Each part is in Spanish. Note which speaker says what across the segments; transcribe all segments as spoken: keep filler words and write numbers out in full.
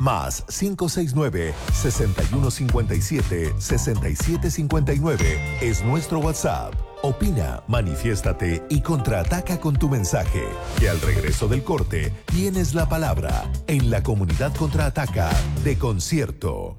Speaker 1: Más cinco seis nueve, seis uno cinco siete, seis siete cinco nueve es nuestro WhatsApp. Opina, manifiéstate y contraataca con tu mensaje. Que al regreso del corte tienes la palabra en la comunidad Contraataca de Concierto.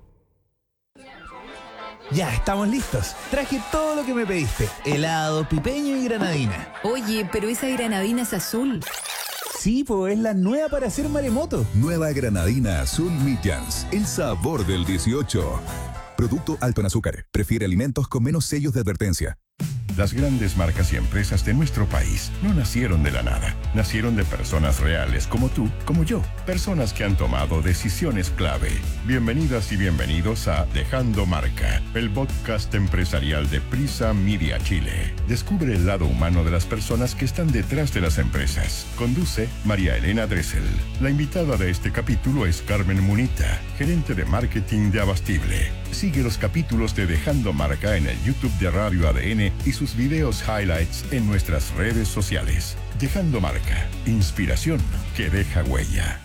Speaker 2: Ya, estamos listos. Traje todo lo que me pediste. Helado, pipeño y granadina.
Speaker 3: Oye, pero esa granadina es azul.
Speaker 2: Sí, pues es la nueva para hacer maremoto.
Speaker 4: Nueva granadina azul Midjans. El sabor del dieciocho. Producto alto en azúcar. Prefiere alimentos con menos sellos de advertencia.
Speaker 5: Las grandes marcas y empresas de nuestro país no nacieron de la nada. Nacieron de personas reales como tú, como yo. Personas que han tomado decisiones clave. Bienvenidas y bienvenidos a Dejando Marca, el podcast empresarial de Prisa Media Chile. Descubre el lado humano de las personas que están detrás de las empresas. Conduce María Elena Dressel. La invitada de este capítulo es Carmen Munita, gerente de marketing de Abastible. Sigue los capítulos de Dejando Marca en el YouTube de Radio A D N y sus videos highlights en nuestras redes sociales. Dejando Marca, inspiración que deja huella.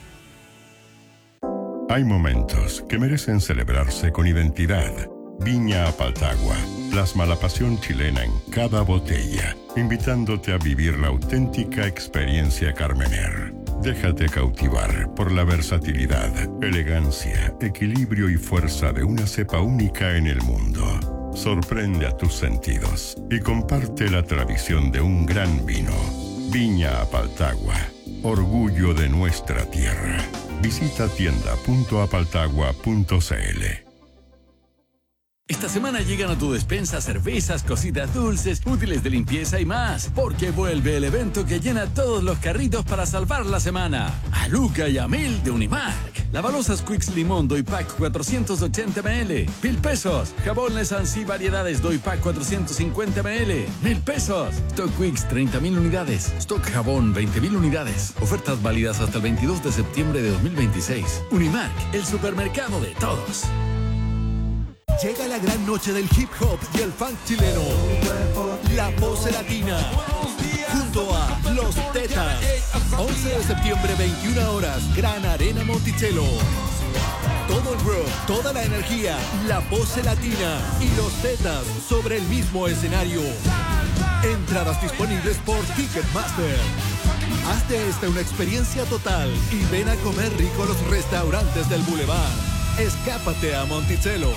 Speaker 5: Hay momentos que merecen celebrarse con identidad. Viña Apaltagua plasma la pasión chilena en cada botella, invitándote a vivir la auténtica experiencia Carmener. Déjate cautivar por la versatilidad, elegancia, equilibrio y fuerza de una cepa única en el mundo. Sorprende a tus sentidos y comparte la tradición de un gran vino. Viña Apaltagua, orgullo de nuestra tierra. Visita tienda punto apaltagua punto c l.
Speaker 6: Esta semana llegan a tu despensa cervezas, cositas dulces, útiles de limpieza y más, porque vuelve el evento que llena todos los carritos para salvar la semana. A Luca y a Mil de Unimark. Lavalosas Quicks Limón Doypack cuatrocientos ochenta mililitros, mil pesos. Jabón Lesansi Variedades Doypack cuatrocientos cincuenta mililitros, mil pesos. Stock Quicks treinta mil unidades. Stock Jabón veinte mil unidades. Ofertas válidas hasta el veintidós de septiembre de dos mil veintiséis. Unimark, el supermercado de todos.
Speaker 7: Llega la gran noche del hip hop y el funk chileno. La Pose Latina. Junto a Los Tetas. once de septiembre, veintiuna horas. Gran Arena Monticello. Todo el rock, toda la energía. La Pose Latina y Los Tetas sobre el mismo escenario. Entradas disponibles por Ticketmaster. Haz de esta una experiencia total y ven a comer rico a los restaurantes del Boulevard. Escápate a Monticello.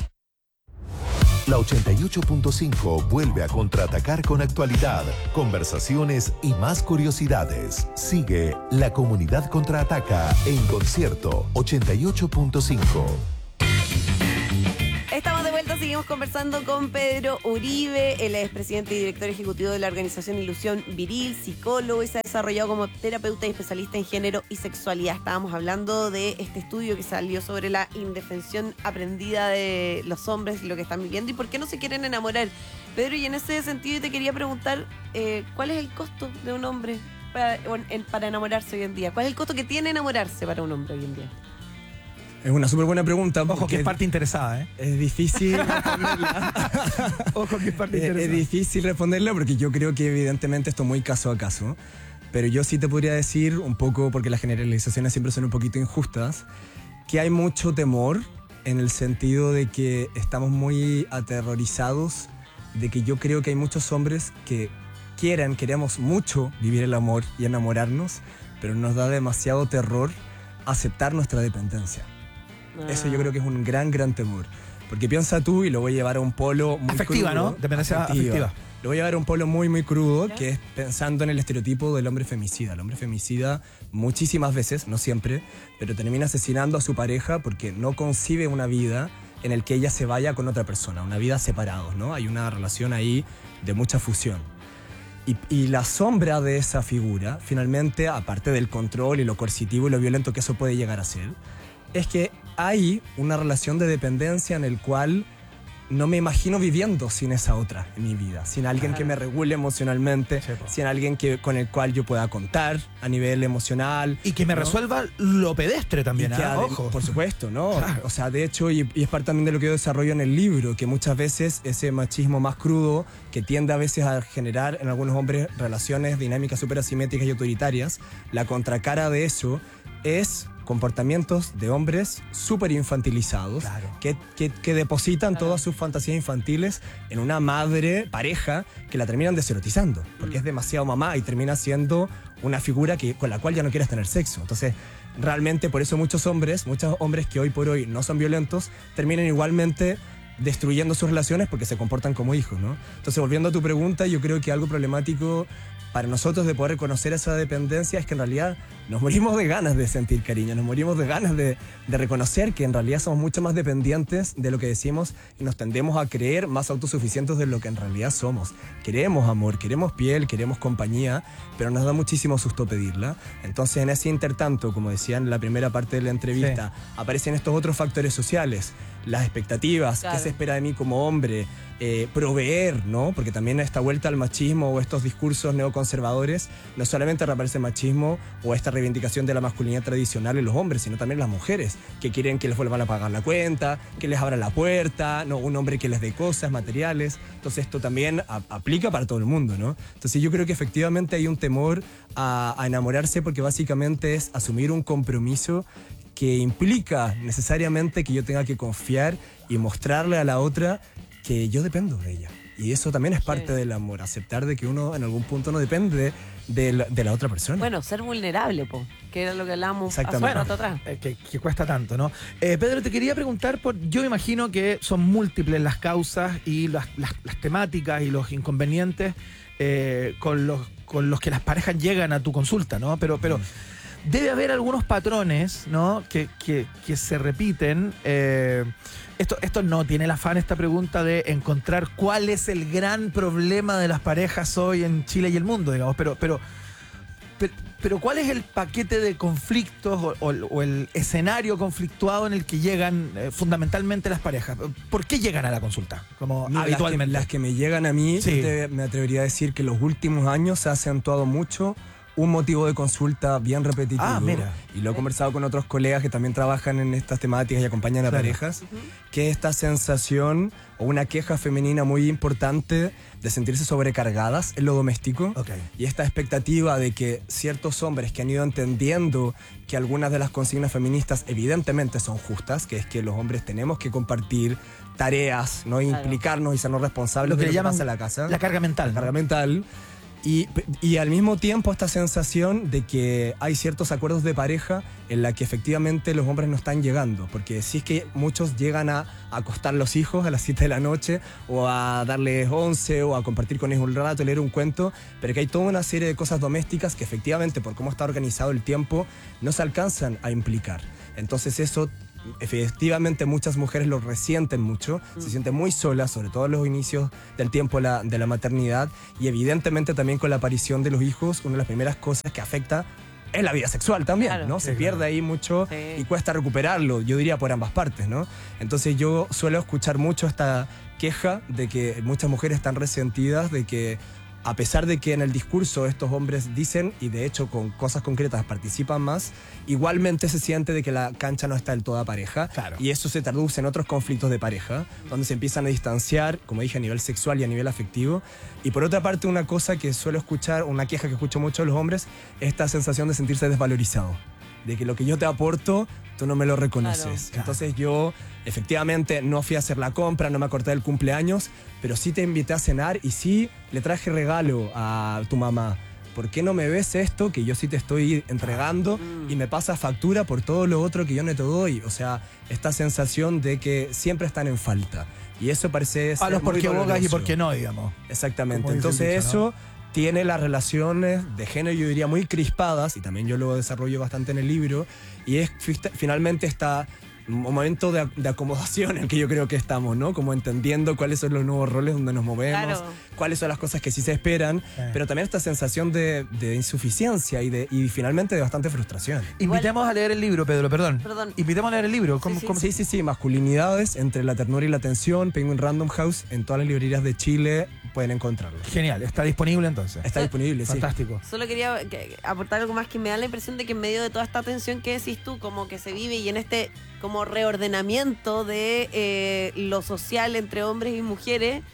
Speaker 1: La ochenta y ocho punto cinco vuelve a contraatacar con actualidad, conversaciones y más curiosidades. Sigue La Comunidad Contraataca en Concierto ochenta y ocho punto cinco.
Speaker 8: Estamos de vuelta, seguimos conversando con Pedro Uribe. Él es presidente y director ejecutivo de la organización Ilusión Viril, psicólogo y se ha desarrollado como terapeuta y especialista en género y sexualidad. Estábamos hablando de este estudio que salió sobre la indefensión aprendida de los hombres y lo que están viviendo y por qué no se quieren enamorar. Pedro, y en ese sentido te quería preguntar, eh, ¿cuál es el costo de un hombre para, para enamorarse hoy en día? ¿Cuál es el costo que tiene enamorarse para un hombre hoy en día?
Speaker 9: Es una súper buena pregunta.
Speaker 2: Ojo que es parte interesada, ¿eh?
Speaker 9: Es difícil responderla.
Speaker 2: Ojo que es parte
Speaker 9: es,
Speaker 2: interesada.
Speaker 9: Es difícil responderla porque yo creo que evidentemente esto es muy caso a caso. Pero yo sí te podría decir un poco, porque las generalizaciones siempre son un poquito injustas, que hay mucho temor en el sentido de que estamos muy aterrorizados, de que yo creo que hay muchos hombres que quieran, queremos mucho vivir el amor y enamorarnos, pero nos da demasiado terror aceptar nuestra dependencia. Eso yo creo que es un gran, gran temor. Porque piensa tú, y lo voy a llevar a un polo muy
Speaker 2: afectiva,
Speaker 9: crudo.
Speaker 2: ¿no? Dependencia afectiva. afectiva.
Speaker 9: Lo voy a llevar a un polo muy, muy crudo, que es pensando en el estereotipo del hombre femicida. El hombre femicida muchísimas veces, no siempre, pero termina asesinando a su pareja porque no concibe una vida en el que ella se vaya con otra persona, una vida separados, ¿no? Hay una relación ahí de mucha fusión. Y, y la sombra de esa figura, finalmente, aparte del control y lo coercitivo y lo violento que eso puede llegar a ser, es que hay una relación de dependencia en el cual no me imagino viviendo sin esa otra en mi vida, sin alguien que me regule emocionalmente, sí, sin alguien que, con el cual yo pueda contar a nivel emocional.
Speaker 2: Y que me ¿no? resuelva lo pedestre también, ¿eh?
Speaker 9: Ade-
Speaker 2: Ojo.
Speaker 9: Por supuesto, ¿no?
Speaker 2: Claro.
Speaker 9: O sea, de hecho, y, y es parte también de lo que yo desarrollo en el libro, que muchas veces ese machismo más crudo, que tiende a veces a generar en algunos hombres relaciones dinámicas súper asimétricas y autoritarias, la contracara de eso es comportamientos de hombres súper infantilizados,
Speaker 10: Claro.
Speaker 9: que, que, que depositan todas sus fantasías infantiles en una madre, pareja, que la terminan deserotizando, porque es demasiado mamá y termina siendo una figura que, con la cual ya no quieres tener sexo. Entonces, realmente por eso muchos hombres, muchos hombres que hoy por hoy no son violentos, terminan igualmente destruyendo sus relaciones porque se comportan como hijos, ¿no? Entonces, volviendo a tu pregunta, yo creo que algo problemático para nosotros de poder reconocer esa dependencia es que en realidad nos morimos de ganas de sentir cariño, nos morimos de ganas de, de reconocer que en realidad somos mucho más dependientes de lo que decimos y nos tendemos a creer más autosuficientes de lo que en realidad somos. Queremos amor, queremos piel, queremos compañía, pero nos da muchísimo susto pedirla. Entonces, en ese intertanto, como decían en la primera parte de la entrevista, sí. aparecen estos otros factores sociales, las expectativas, claro. qué se espera de mí como hombre, eh, proveer, ¿no? Porque también esta vuelta al machismo o estos discursos neoconservadores, no solamente reaparece el machismo o esta reivindicación de la masculinidad tradicional en los hombres, sino también las mujeres, que quieren que les vuelvan a pagar la cuenta, que les abran la puerta, ¿no? Un hombre que les dé cosas materiales. Entonces esto también a, aplica para todo el mundo, ¿no? Entonces yo creo que efectivamente hay un temor a, a enamorarse porque básicamente es asumir un compromiso que implica necesariamente que yo tenga que confiar y mostrarle a la otra que yo dependo de ella. Y eso también es parte sí. del amor, aceptar de que uno en algún punto no depende de la, de la otra persona.
Speaker 8: Bueno, ser vulnerable, po, que era lo que hablábamos hace un
Speaker 10: bueno,
Speaker 8: rato atrás.
Speaker 10: Eh, que, que cuesta tanto, ¿no? Eh, Pedro, te quería preguntar, por, yo imagino que son múltiples las causas y las, las, las temáticas y los inconvenientes eh, con, los, con los que las parejas llegan a tu consulta, ¿no? Pero... pero mm. Debe haber algunos patrones, ¿no? que, que, que se repiten. Eh, esto, esto no tiene el afán, esta pregunta, de encontrar cuál es el gran problema de las parejas hoy en Chile y el mundo, digamos. Pero, pero, pero, pero ¿cuál es el paquete de conflictos o, o, o el escenario conflictuado en el que llegan eh, fundamentalmente las parejas? ¿Por qué llegan a la consulta? Como
Speaker 9: no,
Speaker 10: habitualmente.
Speaker 9: Las que, las que me llegan a mí,
Speaker 10: sí.
Speaker 9: te, me atrevería a decir que en los últimos años se ha acentuado mucho un motivo de consulta bien repetitivo.
Speaker 10: Ah, mira.
Speaker 9: Y lo he conversado con otros colegas que también trabajan en estas temáticas y acompañan a claro. parejas, uh-huh. que esta sensación o una queja femenina muy importante de sentirse sobrecargadas en lo doméstico.
Speaker 10: Okay.
Speaker 9: Y esta expectativa de que ciertos hombres que han ido entendiendo que algunas de las consignas feministas evidentemente son justas, que es que los hombres tenemos que compartir tareas, no claro. implicarnos y sernos responsables
Speaker 10: lo que
Speaker 9: de lo que
Speaker 10: llaman
Speaker 9: pasa en la casa.
Speaker 10: La carga mental.
Speaker 9: La carga mental. Y, y al mismo tiempo esta sensación de que hay ciertos acuerdos de pareja en la que efectivamente los hombres no están llegando, porque sí es que muchos llegan a, a acostar los hijos a las siete de la noche o a darles once o a compartir con ellos un rato, leer un cuento, pero que hay toda una serie de cosas domésticas que efectivamente por cómo está organizado el tiempo no se alcanzan a implicar. Entonces eso efectivamente muchas mujeres lo resienten mucho, mm. se sienten muy solas, sobre todo en los inicios del tiempo la, de la maternidad, y evidentemente también con la aparición de los hijos, una de las primeras cosas que afecta es la vida sexual también, claro, ¿no? Se sí, pierde claro. ahí mucho sí. y cuesta recuperarlo, yo diría por ambas partes, ¿no? Entonces yo suelo escuchar mucho esta queja de que muchas mujeres están resentidas de que a pesar de que en el discurso estos hombres dicen, y de hecho con cosas concretas participan más, igualmente se siente de que la cancha no está del todo a pareja.
Speaker 10: Claro.
Speaker 9: Y eso se traduce en otros conflictos de pareja, donde se empiezan a distanciar, como dije, a nivel sexual y a nivel afectivo. Y por otra parte, una cosa que suelo escuchar, una queja que escucho mucho de los hombres, es esta sensación de sentirse desvalorizado. De que lo que yo te aporto, tú no me lo reconoces. Claro. Entonces yo, efectivamente, no fui a hacer la compra, no me acordé del cumpleaños, pero sí te invité a cenar y sí le traje regalo a tu mamá. ¿Por qué no me ves esto que yo sí te estoy entregando mm. y me pasa factura por todo lo otro que yo no te doy? O sea, esta sensación de que siempre están en falta. Y eso parece ser
Speaker 10: a los por qué bogas y por qué no, digamos.
Speaker 9: Exactamente. Entonces dicho, eso... ¿no? Tiene las relaciones de género, yo diría, muy crispadas, y también yo lo desarrollo bastante en el libro, y es finalmente está un momento de, de acomodación en el que yo creo que estamos, ¿no? Como entendiendo cuáles son los nuevos roles donde nos movemos, claro. cuáles son las cosas que sí se esperan, sí. pero también esta sensación de, de insuficiencia y, de, y finalmente de bastante frustración.
Speaker 10: Invitemos Igual. a leer el libro, Pedro, perdón.
Speaker 8: Perdón.
Speaker 10: Invitemos a leer el libro. ¿Cómo,
Speaker 8: sí, sí.
Speaker 10: cómo?
Speaker 9: sí, sí, sí, Masculinidades entre la ternura y la tensión, Penguin Random House, en todas las librerías de Chile pueden encontrarlo.
Speaker 10: Genial, está disponible entonces.
Speaker 9: Está disponible, sí.
Speaker 10: Fantástico.
Speaker 8: Solo quería aportar algo más que me da la impresión de que en medio de toda esta tensión que decís tú, como que se vive y en este como reordenamiento de eh, lo social entre hombres y mujeres,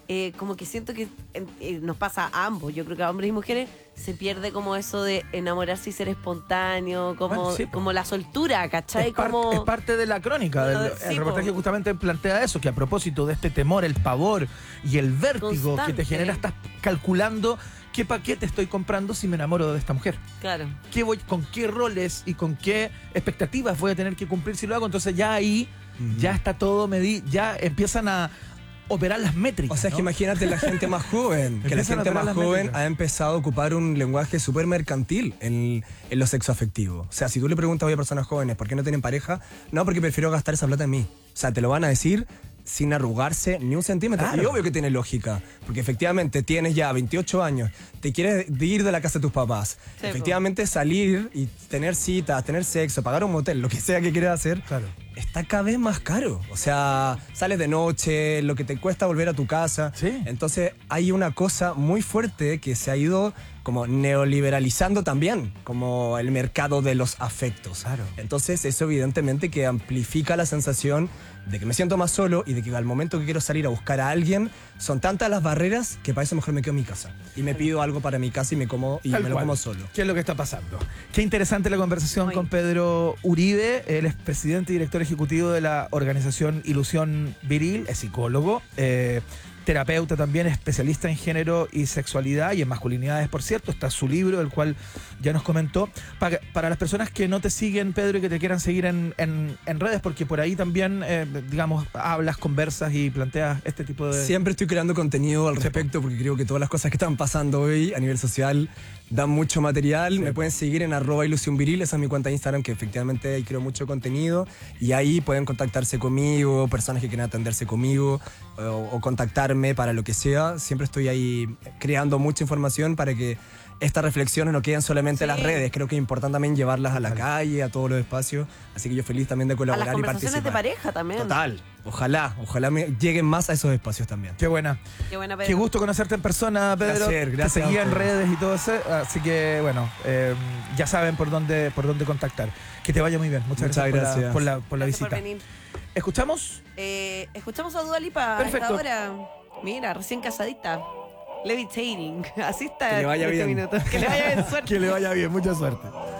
Speaker 8: eh, como que siento que eh, nos pasa a ambos, yo creo que a hombres y mujeres se pierde como eso de enamorarse y ser espontáneo, como,
Speaker 10: Bueno, sí,
Speaker 8: como la soltura, ¿cachai?
Speaker 10: Es, par-
Speaker 8: como...
Speaker 10: es parte de la crónica.
Speaker 8: Lo
Speaker 10: Del,
Speaker 8: de- sí,
Speaker 10: el reportaje
Speaker 8: po.
Speaker 10: justamente plantea eso, que a propósito de este temor, el pavor y el vértigo
Speaker 8: Constante.
Speaker 10: que te genera, estás calculando qué paquete estoy comprando si me enamoro de esta mujer.
Speaker 8: Claro.
Speaker 10: ¿Qué voy, con qué roles y con qué expectativas voy a tener que cumplir si lo hago? Entonces ya ahí
Speaker 9: Ujú.
Speaker 10: ya está todo medido, ya empiezan a operar las métricas.
Speaker 9: O sea, es
Speaker 10: ¿no?
Speaker 9: que imagínate la gente más joven, que la
Speaker 10: Empiezan a
Speaker 9: gente
Speaker 10: operar
Speaker 9: más
Speaker 10: las
Speaker 9: joven
Speaker 10: métricas.
Speaker 9: ha empezado a ocupar un lenguaje súper mercantil en, en los sexoafectivos. O sea, si tú le preguntas hoy a personas jóvenes por qué no tienen pareja, no, porque prefiero gastar esa plata en mí. O sea, te lo van a decir sin arrugarse ni un centímetro.
Speaker 10: Claro.
Speaker 9: Y obvio que tiene lógica, porque efectivamente tienes ya veintiocho años, te quieres ir de la casa de tus papás,
Speaker 8: Sí,
Speaker 9: efectivamente salir y tener citas, tener sexo, pagar un motel, lo que sea que quieras hacer,
Speaker 10: Claro.
Speaker 9: está cada vez más caro. O sea, sales de noche, lo que te cuesta volver a tu casa.
Speaker 10: Sí.
Speaker 9: Entonces hay una cosa muy fuerte que se ha ido como neoliberalizando también, como el mercado de los afectos.
Speaker 10: Claro.
Speaker 9: Entonces eso evidentemente que amplifica la sensación de que me siento más solo y de que al momento que quiero salir a buscar a alguien, son tantas las barreras que para eso mejor me quedo en mi casa. Y me pido algo para mi casa y me como y
Speaker 10: Tal
Speaker 9: me lo
Speaker 10: cual.
Speaker 9: como solo.
Speaker 10: ¿Qué es lo que está pasando? Qué interesante la conversación
Speaker 8: Muy.
Speaker 10: con Pedro Uribe. Él es presidente y director ejecutivo de la organización Ilusión Viril, es psicólogo, eh, terapeuta también, especialista en género y sexualidad y en masculinidades, por cierto. Está su libro, el cual ya nos comentó. Para, para las personas que no te siguen, Pedro, y que te quieran seguir en, en- en redes, porque por ahí también, eh, digamos, hablas, conversas y planteas este tipo de...
Speaker 9: Siempre estoy creando contenido al
Speaker 10: Sí,
Speaker 9: respecto porque creo que todas las cosas que están pasando hoy a nivel social dan mucho material. Me pueden seguir en arroba ilusión viril, esa es mi cuenta de Instagram, que efectivamente ahí creo mucho contenido. Y ahí pueden contactarse conmigo, personas que quieran atenderse conmigo o, o contactarme para lo que sea. Siempre estoy ahí creando mucha información para que estas reflexiones no queden solamente en las
Speaker 8: Sí.
Speaker 9: redes. Creo que es importante también llevarlas a la calle, a todos los espacios. Así que yo feliz también de
Speaker 8: A
Speaker 9: colaborar
Speaker 8: las
Speaker 9: y
Speaker 8: conversaciones
Speaker 9: participar.
Speaker 8: de pareja también.
Speaker 9: Total. Ojalá, ojalá me lleguen más a esos espacios también.
Speaker 10: Qué buena.
Speaker 8: Qué buena, Pedro.
Speaker 10: Qué gusto conocerte en persona, Pedro.
Speaker 9: Placer, gracias
Speaker 10: Te seguía
Speaker 9: a
Speaker 10: en
Speaker 9: ustedes.
Speaker 10: redes y todo eso. Así que, bueno, eh, ya saben por dónde, por dónde contactar. Que te vaya muy bien. Muchas,
Speaker 9: Muchas
Speaker 10: gracias,
Speaker 9: gracias.
Speaker 10: Por, la, por, la, por la
Speaker 8: Gracias
Speaker 10: visita.
Speaker 8: por venir.
Speaker 10: ¿Escuchamos?
Speaker 8: Eh, escuchamos a Dua Lipa
Speaker 10: Perfecto.
Speaker 8: ahora. Mira, recién casadita. Levitating. Así está
Speaker 9: Que le vaya
Speaker 8: en este
Speaker 9: bien.
Speaker 8: minuto. Que le vaya bien, suerte.
Speaker 10: Que le vaya bien. Mucha suerte.